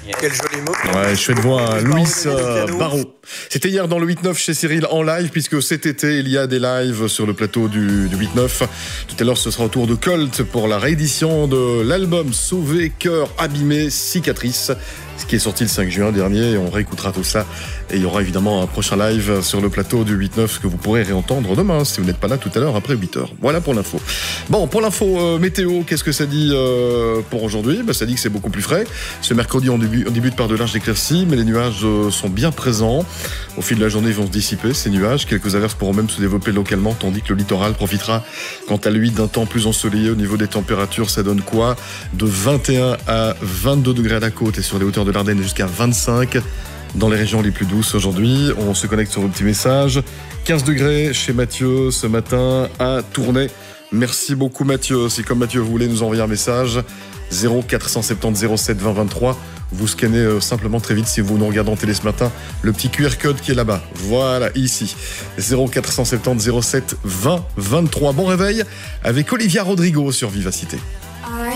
Quel joli mot. Ouais, chouette voix, Louis Barraud. C'était hier dans le 8-9 chez Cyril en live, puisque cet été, il y a des lives sur le plateau du 8-9. Tout à l'heure, ce sera au tour de Colt pour la réédition de l'album Sauvé, cœur abîmé, cicatrice, ce qui est sorti le 5 juin dernier. Et on réécoutera tout ça. Et il y aura évidemment un prochain live sur le plateau du 8-9 que vous pourrez réentendre demain, si vous n'êtes pas là tout à l'heure après 8h. Voilà pour l'info. Bon, pour l'info météo, qu'est-ce que ça dit pour aujourd'hui ? Ça dit que c'est beaucoup plus frais. Ce mercredi, on débute par de larges éclaircies, mais les nuages sont bien présents. Au fil de la journée, ils vont se dissiper, ces nuages. Quelques averses pourront même se développer localement, tandis que le littoral profitera, quant à lui, d'un temps plus ensoleillé. Au niveau des températures, ça donne quoi ? De 21 à 22 degrés à la côte et sur les hauteurs de l'Ardenne jusqu'à 25 dans les régions les plus douces aujourd'hui. On se connecte sur vos petits messages. 15 degrés chez Mathieu ce matin à Tournai. Merci beaucoup Mathieu. Si comme Mathieu vous voulez nous envoyer un message, 0470 07 20 23. Vous scannez simplement très vite si vous nous regardez en télé ce matin, le petit QR code qui est là-bas. Voilà, ici. 0470 07 20 23. Bon réveil avec Olivia Rodrigo sur Vivacité.